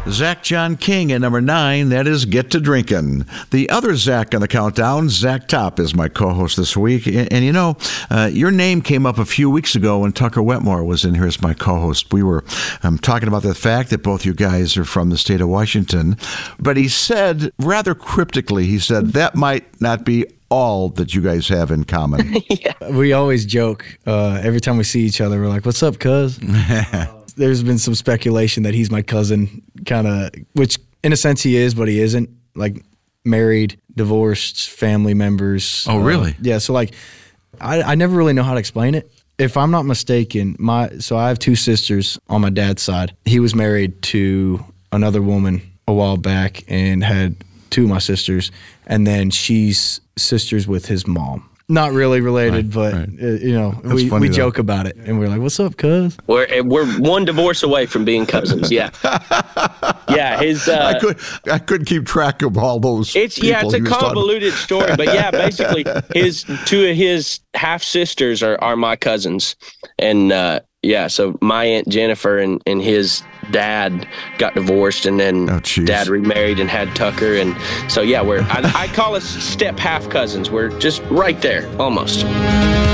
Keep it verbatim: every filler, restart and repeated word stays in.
Zach John King at number nine, that is Get to Drinkin'. The other Zach on the countdown, Zach Top, is my co-host this week. And, and you know, uh, your name came up a few weeks ago when Tucker Wetmore was in here as my co-host. We were um, talking about the fact that both you guys are from the state of Washington. But he said, rather cryptically, he said, that might not be all that you guys have in common. Yeah. We always joke. Uh, every time we see each other, we're like, what's up, cuz? There's been some speculation that he's my cousin, kind of, which in a sense he is, but he isn't. Like married, divorced, family members. Oh, really? Uh, yeah. So like, I, I never really know how to explain it. If I'm not mistaken, my so I have two sisters on my dad's side. He was married to another woman a while back and had two of my sisters, and then she's sisters with his mom. Not really related, right, but, right. Uh, you know, That's we, we joke about it. And we're like, what's up, cuz? We're, we're one divorce away from being cousins, yeah. Yeah, his... Uh, I, could, I couldn't keep track of all those It's Yeah, it's a convoluted story. But, yeah, basically, his two of his half-sisters are, are my cousins. And, uh, yeah, so my Aunt Jennifer and, and his dad got divorced, and then oh, dad remarried and had Tucker. And so, yeah, we're I, I call us step half cousins. We're just right there, almost.